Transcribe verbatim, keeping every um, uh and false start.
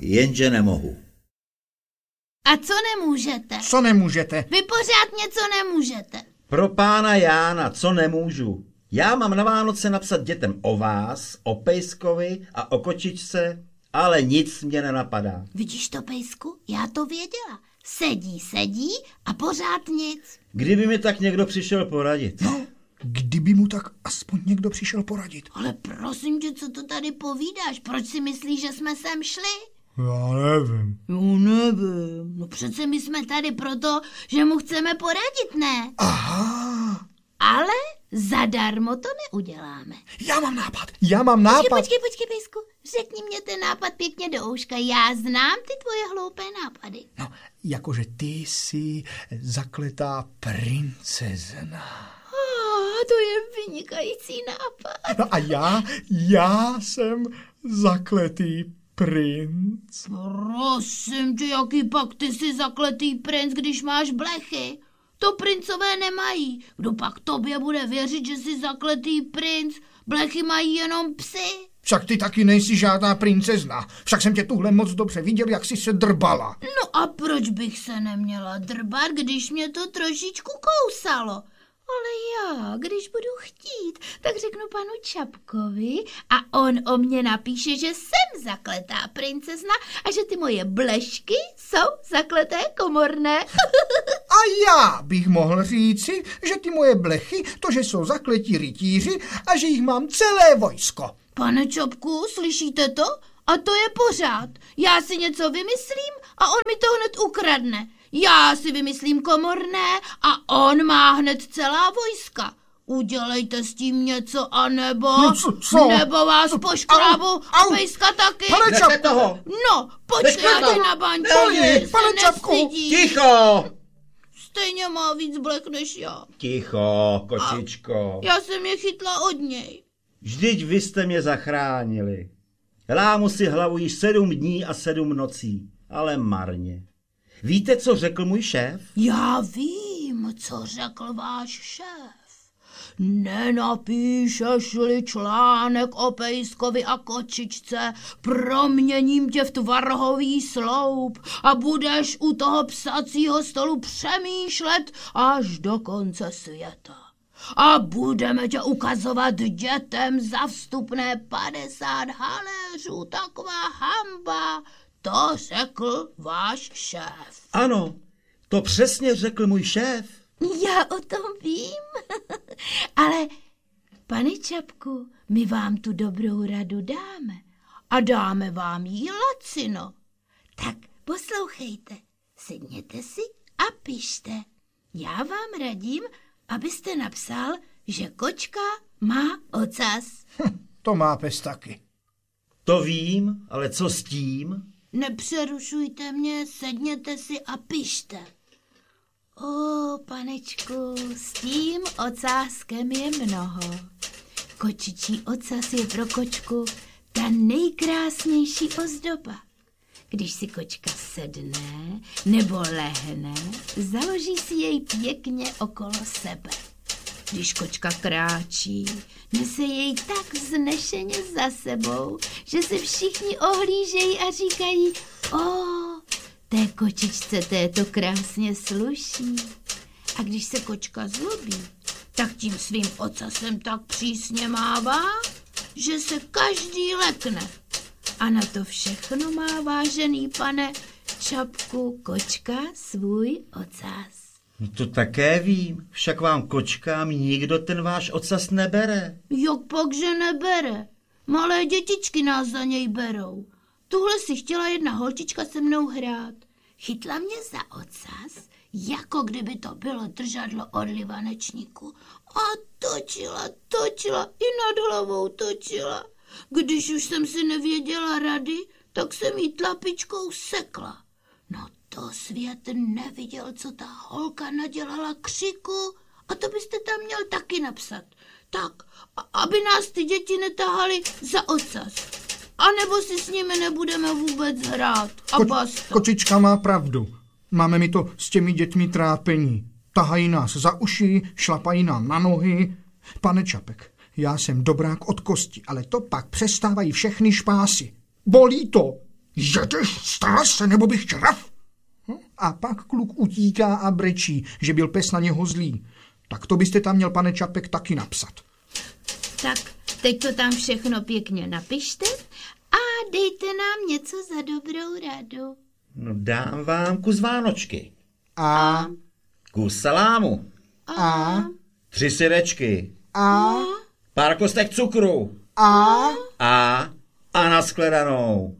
jenže nemohu. A co nemůžete? Co nemůžete? Vy pořád něco nemůžete. Pro pána Jána, co nemůžu? Já mám na Vánoce napsat dětem o vás, o Pejskovi a o kočičce, ale nic mě nenapadá. Vidíš to, Pejsku? Já to věděla. Sedí, sedí a pořád nic. Kdyby mi tak někdo přišel poradit. No, kdyby mu tak aspoň někdo přišel poradit. Ale prosím tě, co to tady povídáš? Proč si myslíš, že jsme sem šli? Já nevím. Jo, nevím. No přece my jsme tady proto, že mu chceme poradit, ne? Aha. Ale zadarmo to neuděláme. Já mám nápad, já mám nápad. Počkej, počkej, počkej, Pejsku. Řekni mě ten nápad pěkně do uška. Já znám ty tvoje hloupé nápady. No, jakože ty jsi zakletá princezna. Oh, to je vynikající nápad. No a já, já jsem zakletý princ. Prosím tě, jaký pak ty jsi zakletý princ, když máš blechy? To princové nemají. Kdo pak tobě bude věřit, že jsi zakletý princ? Blechy mají jenom psy. Však ty taky nejsi žádná princezna. Však jsem tě tuhle moc dobře viděl, jak jsi se drbala. No a proč bych se neměla drbat, když mě to trošičku kousalo? Ale já, když budu chtít, tak řeknu panu Čapkovi a on o mě napíše, že jsem zakletá princezna a že ty moje blešky jsou zakleté komorné. A já bych mohl říci, že ty moje blechy, to, že jsou zakletí rytíři a že jich mám celé vojsko. Pane Čapku, slyšíte to? A to je pořád. Já si něco vymyslím a on mi to hned ukradne. Já si vymyslím komorné a on má hned celá vojska. Udělejte s tím něco, anebo... No co, co? Nebo vás poškrábu a Pejska taky. Pane Čapku! toho! No, počkáte na baňku. Pane, pane Čapku! Ticho! Stejně má víc blek než já. Ticho, kočičko. Já jsem je chytla od něj. Vždyť vy jste mě zachránili. Lámu si hlavu již sedm dní a sedm nocí, ale marně. Víte, co řekl můj šéf? Já vím, co řekl váš šéf. Nenapíšeš-li článek o Pejskovi a kočičce, proměním tě v tvarhový sloup a budeš u toho psacího stolu přemýšlet až do konce světa. A budeme tě ukazovat dětem za vstupné padesát haléřů, taková hamba. To řekl váš šéf. Ano, to přesně řekl můj šéf. Já o tom vím. Ale, pane Čapku, my vám tu dobrou radu dáme. A dáme vám ji lacino. Tak poslouchejte, sedněte si a pište. Já vám radím, abyste napsal, že kočka má ocas. Hm, to má pes taky. To vím, ale co s tím? Nepřerušujte mě, sedněte si a pište. O, panečku, s tím ocáskem je mnoho. Kočičí ocas je pro kočku ta nejkrásnější ozdoba. Když si kočka sedne nebo lehne, založí si jej pěkně okolo sebe. Když kočka kráčí, nese jej tak vznešeně za sebou, že se všichni ohlížejí a říkají: o, té kočičce této krásně sluší. A když se kočka zlobí, tak tím svým ocasem tak přísně mává, že se každý lekne. A na to všechno má, vážený pane Čapku, kočka svůj ocas. No to také vím, však vám kočkám nikdo ten váš ocas nebere. Jak pak, že nebere? Malé dětičky nás za něj berou. Tuhle si chtěla jedna holčička se mnou hrát. Chytla mě za ocas, jako kdyby to bylo držadlo od livanečníku. A točila, točila, i nad hlavou točila. Když už jsem si nevěděla rady, tak jsem jí tlapičkou sekla. No to svět neviděl, co ta holka nadělala křiku, a to byste tam měl taky napsat. Tak, aby nás ty děti netahaly za ocas. A nebo si s nimi nebudeme vůbec hrát. A Ko- basta. Kočička má pravdu. Máme mi to s těmi dětmi trápení. Tahají nás za uši, šlapají nám na nohy. Pane Čapek, já jsem dobrák od kosti, ale to pak přestávají všechny špásy. Bolí to. Jedeš, staráš se, nebo bych červ? A pak kluk utíká a brečí, že byl pes na něho zlý. Tak to byste tam měl, pane Čapek, taky napsat. Tak teď to tam všechno pěkně napište a dejte nám něco za dobrou radu. No dám vám kus vánočky. A, Kus salámu. a, Tři syrečky. a, Pár kostek cukru. a, A, a nashledanou.